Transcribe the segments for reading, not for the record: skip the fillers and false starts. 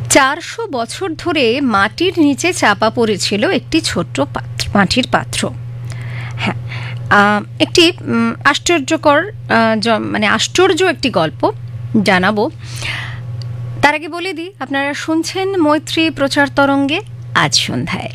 400 বছর ধরে মাটির নিচে চাপা পড়েছিল একটি ছোট্ট পাত্র, মাটির পাত্র। হ্যাঁ, একটি আশ্চর্যকর আশ্চর্য একটি গল্প জানাবো। তার আগে বলে দিই, আপনারা শুনছেন মৈত্রী প্রচার তরঙ্গে আজ সন্ধ্যায়।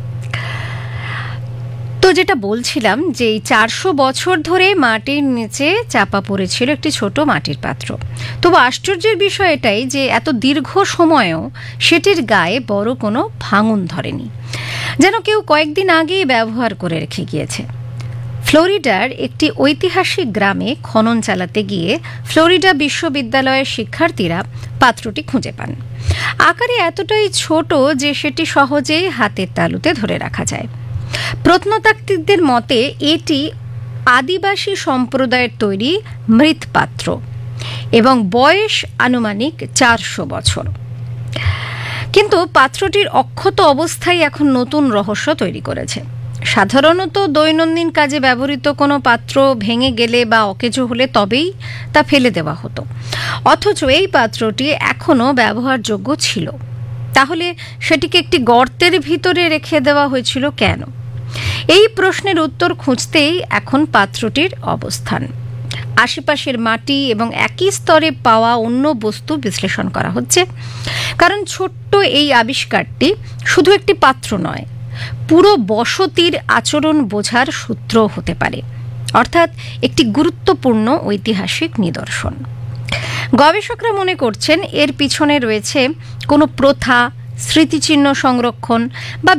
তো যেটা বলছিলাম যে এই 400 বছর ধরে মাটির নিচে চাপা পড়েছিল একটি ছোট মাটির পাত্র। তবু আশ্চর্যের বিষয় এটাই যে এত দীর্ঘ সময়েও সেটির গায়ে বড় কোনো ভাঙন ধরেনি, যেন কেউ কয়েকদিন আগেই ব্যবহার করে রেখে গিয়েছে। ফ্লোরিডার একটি ঐতিহাসিক গ্রামে খনন চালাতে গিয়ে ফ্লোরিডা বিশ্ববিদ্যালয়ের শিক্ষার্থীরা পাত্রটি খুঁজে পান। আকারে এতটাই ছোট যে সেটি সহজেই হাতের তালুতে ধরে রাখা যায়। প্রত্নতাত্ত্বিকদের মতে এটি আদিবাসী সম্প্রদায়ের তৈরি মৃৎপাত্র এবং বয়স আনুমানিক 400 বছর। কিন্তু পাত্রটির অক্ষত অবস্থাই এখন নতুন রহস্য তৈরি করেছে। সাধারণত দৈনন্দিন কাজে ব্যবহৃত কোনো পাত্র ভেঙে গেলে বা অকেজো হলে তবেই তা ফেলে দেওয়া হতো, অথচ এই পাত্রটি এখনও ব্যবহারযোগ্য ছিল। তাহলে সেটিকে একটি গর্তের ভিতরে রেখে দেওয়া হয়েছিল কেন? এই প্রশ্নের উত্তর খুঁজতেই এখন পাত্রটির অবস্থান। আশেপাশের মাটি এবং একই স্তরে পাওয়া অন্য বস্তু বিশ্লেষণ করা হচ্ছে, কারণ ছোট্ট এই আবিষ্কারটি শুধু একটি পাত্র নয়, পুরো বসতির আচরণ বোঝার সূত্র হতে পারে, অর্থাৎ একটি গুরুত্বপূর্ণ ঐতিহাসিক নিদর্শন। গবেষকরা মনে করছেন এর পিছনে রয়েছে কোনো প্রথা, স্মৃতিচিহ্ন সংরক্ষণ বা